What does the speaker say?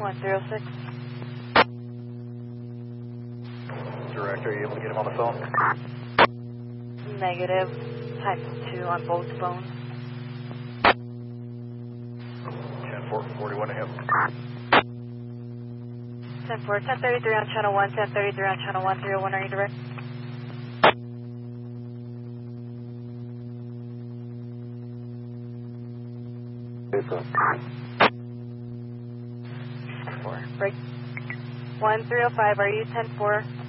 106. Direct, are you able to get him on the phone? Negative. Times 2 on both phones. 10-4, 41 to him. 10-4, 1033 on channel 1, 1033 on channel 101, are you direct? Break. 1305, are you 10-4?